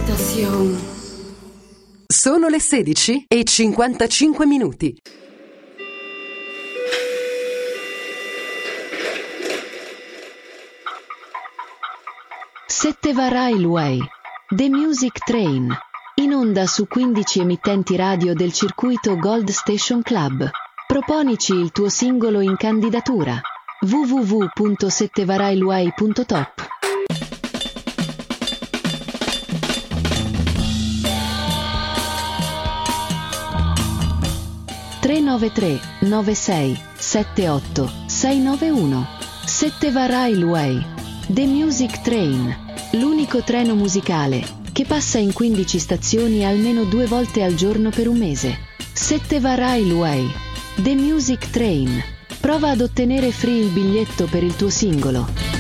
Tentación. Sono le 16:55. Setteva Railway, The Music Train, in onda su 15 emittenti radio del circuito Gold Station Club. Proponici il tuo singolo in candidatura. www.settevarailway.top 393 96 78 691. Setteva Railway, The Music Train, l'unico treno musicale che passa in 15 stazioni almeno 2 volte al giorno per un mese. Setteva Railway, The Music Train. Prova ad ottenere free il biglietto per il tuo singolo.